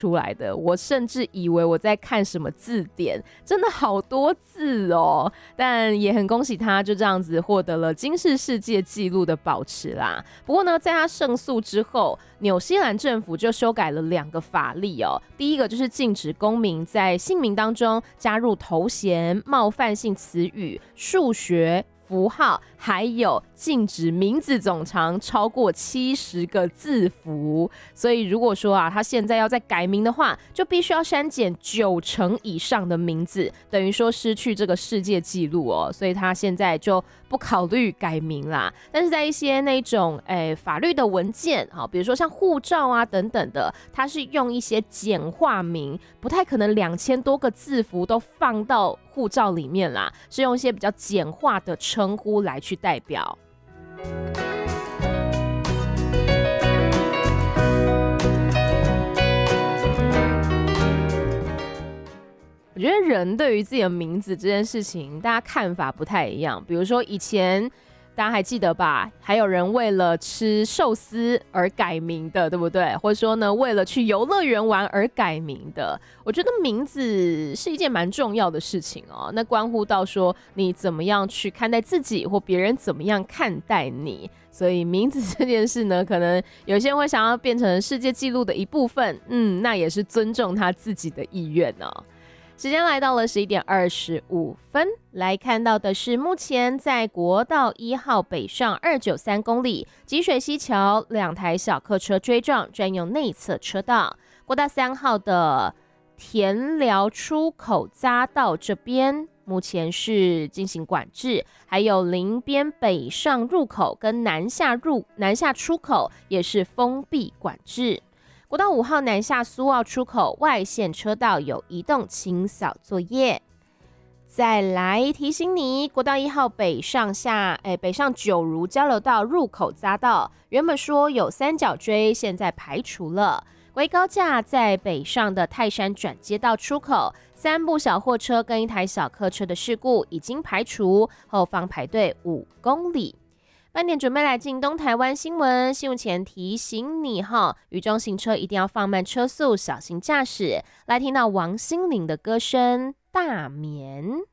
出来的，我甚至以为我在看什么字典，真的好多字哦。但也很恭喜他，就这样子获得了金氏世界纪录的保持啦。不过呢，在他胜诉之后，纽西兰政府就修改了2个法例哦。第一个就是禁止公民在姓名当中加入头衔、冒犯性词语、数学符号，还有禁止名字总长超过70个字符。所以如果说他现在要再改名的话，就必须要删减90%以上的名字，等于说失去这个世界纪录哦。所以他现在就不考虑改名啦。但是在一些那种法律的文件，比如说像护照等等的，它是用一些简化名，不太可能2000多个字符都放到护照里面啦，是用一些比较简化的称呼来去代表。我觉得人对于自己的名字这件事情，大家看法不太一样。比如说以前大家还记得吧？还有人为了吃寿司而改名的，对不对？或者说呢，为了去游乐园玩而改名的。我觉得名字是一件蛮重要的事情哦。那关乎到说你怎么样去看待自己，或别人怎么样看待你。所以名字这件事呢，可能有些人会想要变成世界纪录的一部分，那也是尊重他自己的意愿哦。时间来到了11点25分，来看到的是目前在国道1号北上293公里积水溪桥2台小客车追撞，专用内侧车道。国道3号的田寮出口匝道这边目前是进行管制，还有林边北上入口跟南下出口也是封闭管制。国道5号南下苏澳出口外线车道有移动清扫作业。再来提醒你，国道1号北上九如交流道入口匝道，原本说有三角锥，现在排除了。国一高架在北上的泰山转接道出口，3部小货车跟1台小客车的事故已经排除，后方排队5公里。半点准备来进东台湾新闻前提醒你雨中行车一定要放慢车速，小心驾驶。来听到王心凌的歌声《大眠》。